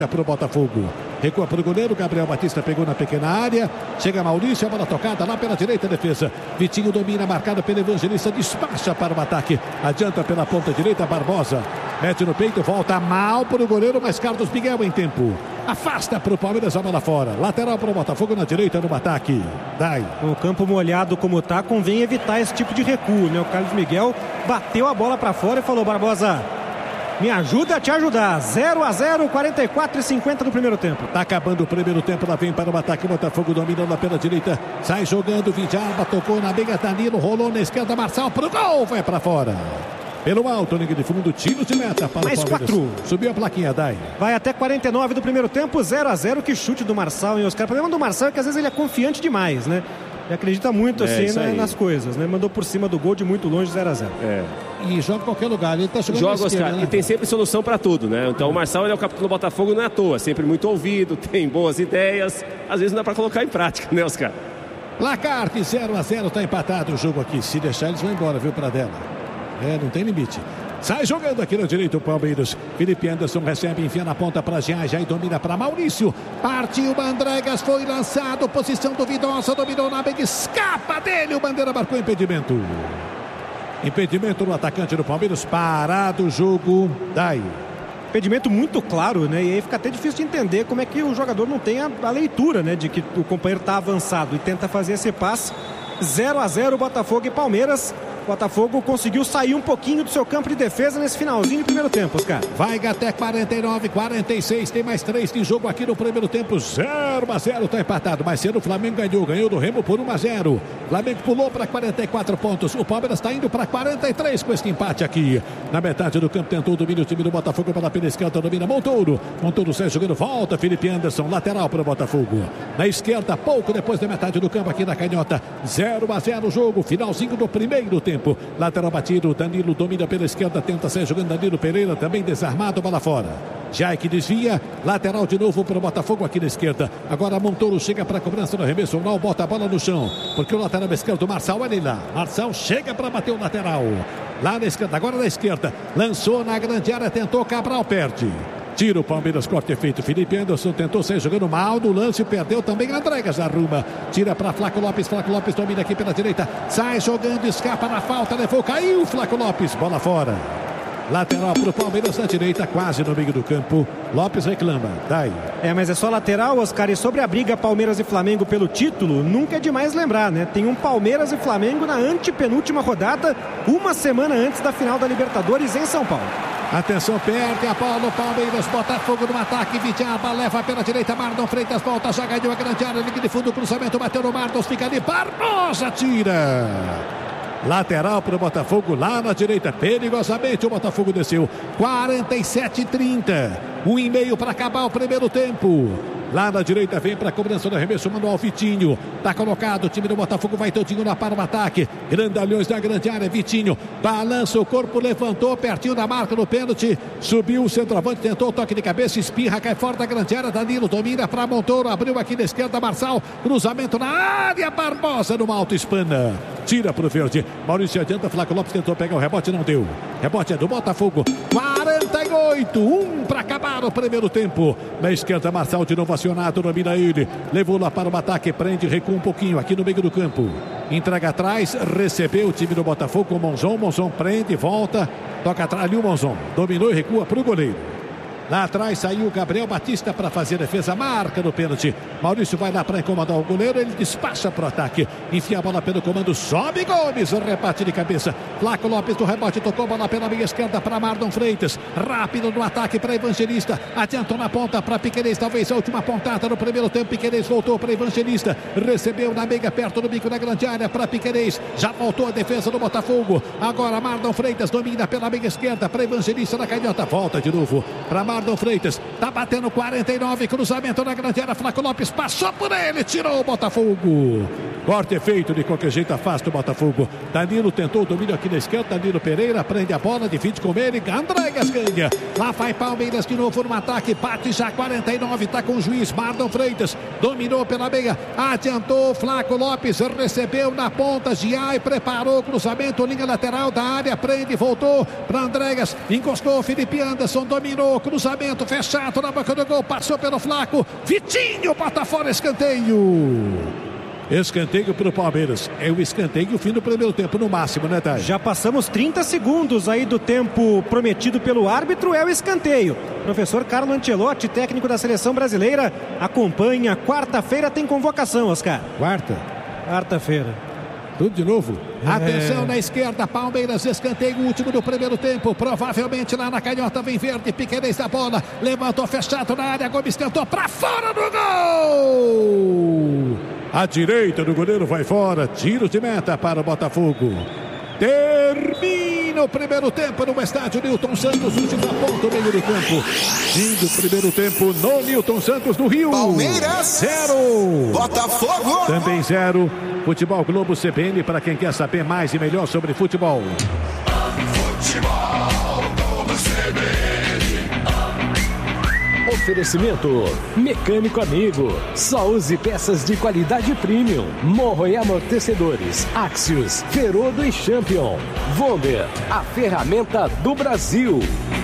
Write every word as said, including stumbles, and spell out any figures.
Para o Botafogo, recua para o goleiro, Gabriel Batista pegou na pequena área, chega Maurício, a bola tocada lá pela direita, defesa, Vitinho domina, marcado pelo Evangelista, despacha para o ataque, adianta pela ponta direita, Barbosa, mete no peito, volta mal para o goleiro, mas Carlos Miguel em tempo, afasta para o Palmeiras, a bola fora, lateral para o Botafogo na direita no ataque, Dai. O campo molhado como tá, convém evitar esse tipo de recuo, né? O Carlos Miguel bateu a bola para fora e falou: Barbosa, me ajuda a te ajudar. zero a zero, quarenta e quatro e cinquenta do primeiro tempo. Tá acabando o primeiro tempo, lá vem para o ataque, o Botafogo dominando pela direita, sai jogando, Vidalba tocou na meiga, Danilo rolou na esquerda, Marçal pro gol, vai para fora. Pelo alto, linha de fundo, tiro de meta para mais o Palmeiras. quatro. Subiu a plaquinha, Dai. Vai até quarenta e nove do primeiro tempo, zero a zero, que chute do Marçal, hein, Oscar? O problema do Marçal é que às vezes ele é confiante demais, né? Ele acredita muito assim é, né, nas coisas, né? Mandou por cima do gol de muito longe, zero a zero. É. E joga em qualquer lugar, ele tá jogando joga, esquerda, Oscar, né? E tem sempre solução para tudo, né? Então o Marçal, ele é o capitão do Botafogo, não é à toa, sempre muito ouvido, tem boas ideias, às vezes não dá para colocar em prática, né, Oscar? Placar de zero a zero, tá empatado o jogo aqui, se deixar eles vão embora, viu, Pradella? É, não tem limite. Sai jogando aqui na direita o Palmeiras. Felipe Anderson recebe, enfia na ponta para Jean, já domina para Maurício. Partiu, Bandregas foi lançado, posição duvidosa, dominou na beira, escapa dele, o Bandeira marcou impedimento. Impedimento no atacante do Palmeiras, parado o jogo, Dai. Impedimento muito claro, né? E aí fica até difícil de entender como é que o jogador não tem a, a leitura, né? De que o companheiro está avançado e tenta fazer esse passe. zero a zero, Botafogo e Palmeiras. Botafogo conseguiu sair um pouquinho do seu campo de defesa nesse finalzinho do primeiro tempo, Oscar. Vai até quarenta e nove, quarenta e seis, tem mais três de jogo aqui no primeiro tempo, zero a zero, tá empatado. Mais cedo o Flamengo ganhou, ganhou do Remo por um a zero. Flamengo pulou para quarenta e quatro pontos, o Palmeiras está indo para quarenta e três com este empate aqui. Na metade do campo tentou o domínio, o time do Botafogo pela pela esquerda, domina Montoro. Montoro sai jogando, volta Felipe Anderson, lateral para o Botafogo. Na esquerda, pouco depois da metade do campo aqui na canhota, zero a zero o jogo, finalzinho do primeiro tempo. Lateral batido, Danilo domina pela esquerda, tenta sair jogando, Danilo Pereira também desarmado, bola fora. Jaik desvia, lateral de novo para o Botafogo aqui na esquerda. Agora Montoro chega para a cobrança do arremesso, não bota a bola no chão, porque o lateral esquerdo, Marçal, olha lá. Marçal chega para bater o lateral. Lá na esquerda, agora na esquerda, lançou na grande área, tentou, Cabral perde. Tira o Palmeiras, corte feito. Felipe Anderson tentou sair jogando mal no lance, perdeu também. Andregas arruma, tira para Flaco Lopes. Flaco Lopes domina aqui pela direita, sai jogando, escapa na falta, levou, caiu. Flaco Lopes, bola fora. Lateral para o Palmeiras na direita, quase no meio do campo. Lopes reclama, Dai. É, mas é só lateral, Oscar. E sobre a briga Palmeiras e Flamengo pelo título, nunca é demais lembrar, né? Tem um Palmeiras e Flamengo na antepenúltima rodada, uma semana antes da final da Libertadores em São Paulo. Atenção, perde a bola o Palmeiras, Botafogo no ataque, Vidalba leva pela direita, Mardon Freitas volta, já ganhou a grande área, liga de fundo, cruzamento, bateu no Mardon, fica ali, Barbosa tira. Lateral para o Botafogo, lá na direita, perigosamente o Botafogo desceu, quarenta e sete a trinta, um e meio para acabar o primeiro tempo. Lá na direita vem para a cobrança do arremesso, Manuel Vitinho. Tá colocado, o time do Botafogo vai todinho lá para o ataque. Grandalhões na grande área, Vitinho. Balança o corpo, levantou, pertinho da marca no pênalti. Subiu o centroavante, tentou o toque de cabeça, espirra, cai fora da grande área. Danilo domina para Montoro, abriu aqui na esquerda, Marçal. Cruzamento na área, Barbosa no alto, espana. Tira para o verde. Maurício adianta, Flaco Lopes tentou pegar o rebote, não deu. Rebote é do Botafogo. quarenta e oito, um para acabar o primeiro tempo. Na esquerda, Marçal de novo acionado, domina ele. Levou lá para o ataque, prende, recua um pouquinho aqui no meio do campo. Entrega atrás, recebeu o time do Botafogo com o Monzon. Monzon prende, volta, toca atrás ali o Monzon. Dominou e recua para o goleiro. Lá atrás saiu o Gabriel Batista para fazer a defesa, marca no pênalti. Maurício vai lá para incomodar o goleiro, ele despacha para o ataque. Enfia a bola pelo comando, sobe Gomes, rebate de cabeça. Flaco Lopes do rebote, tocou a bola pela meia esquerda para Mardon Freitas. Rápido no ataque para Evangelista. Adiantou na ponta para Piquerez, talvez a última pontada no primeiro tempo. Piquerez voltou para Evangelista. Recebeu na meia, perto do bico da grande área para Piquerez. Já voltou a defesa do Botafogo. Agora Mardon Freitas domina pela meia esquerda para Evangelista na canhota. Volta de novo para Mardon Freitas, tá batendo quarenta e nove, cruzamento na grande área, Flaco Lopes passou por ele, tirou o Botafogo. Corte feito, de qualquer jeito afasta o Botafogo. Danilo tentou o domínio aqui na esquerda, Danilo Pereira prende a bola, divide com ele, Andregas ganha. Lá vai Palmeiras de novo no ataque, bate já quarenta e nove, tá com o juiz, Mardon Freitas, dominou pela meia, adiantou, Flaco Lopes recebeu na ponta, Giai preparou o cruzamento, linha lateral da área, prende, voltou para Andregas, encostou, Felipe Anderson, dominou, cruzamento cruzamento fechado na boca do gol, passou pelo Flaco, Vitinho bota fora, escanteio. Escanteio para o Palmeiras. É o escanteio, o fim do primeiro tempo no máximo, né, Thay? Já passamos trinta segundos aí do tempo prometido pelo árbitro, é o escanteio. Professor Carlo Ancelotti, técnico da seleção brasileira, acompanha. Quarta-feira tem convocação, Oscar. Quarta? Quarta-feira. Tudo de novo? É. Atenção na esquerda, Palmeiras, escanteio, último do primeiro tempo. Provavelmente lá na canhota vem Verde, Piquerez da bola. Levantou fechado na área, Gomes cantou para fora do gol! A direita do goleiro vai fora, tiro de meta para o Botafogo. Termina o primeiro tempo no estádio Newton Santos, última ponta, meio do campo. Fim do primeiro tempo no Newton Santos, no Rio. Palmeiras, zero. Botafogo, também zero. Futebol Globo C B N, para quem quer saber mais e melhor sobre futebol. Futebol Globo C B N. Oferecimento Mecânico Amigo. Só use peças de qualidade premium. Morro e amortecedores Axios, Ferodo e Champion. Vonder, a ferramenta do Brasil.